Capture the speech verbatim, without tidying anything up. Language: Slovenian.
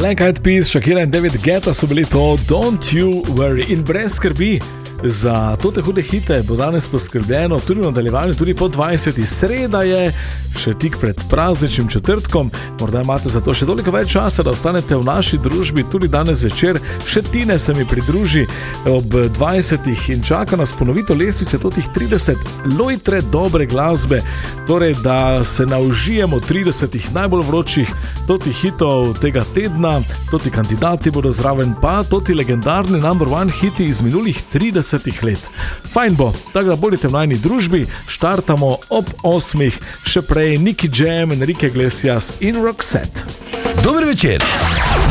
Black Eyed Peas, Shakira in David Guetta so bili to Don't You Worry. In brez skrbi, za to te hude hite bo danes poskrbljeno tudi v nadaljevanju, tudi po dvajseti. Sreda je, še tik pred prazničnim četrtkom. Morda imate za to še toliko več časa, da ostanete v naši družbi tudi danes večer. Še Tine se mi pridruži ob dvajsetih in čaka nas ponovitev lestvice totih trideset lojtre dobre glasbe. Torej, da se naužijemo tridesetih najbolj vročih totih hitov tega tedna. Toti kandidati bodo zraven, pa toti legendarni number one hiti iz minulih tridesetih let. Fajn bo, tako da bodite v najni družbi. Štartamo ob osmih, še prej Nicky Jam, Enrique Iglesias in Roxette. Dober večer.